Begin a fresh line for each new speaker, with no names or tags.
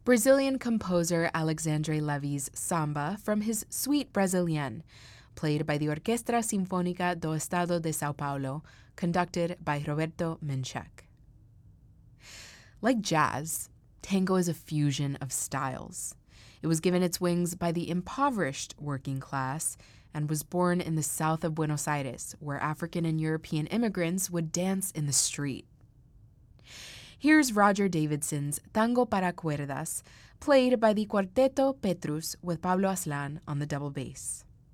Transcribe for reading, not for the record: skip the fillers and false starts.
Brazilian composer Alexandre Levy's Samba from his Suite Brasilienne, played by the Orquestra Sinfónica do Estado de São Paulo, conducted by Roberto Menchek. Like jazz, tango is a fusion of styles. It was given its wings by the impoverished working class and was born in the south of Buenos Aires, where African and European immigrants would dance in the street. Here's Roger Davidson's Tango para Cuerdas, played by the Cuarteto Petrus with Pablo Aslan on the double bass.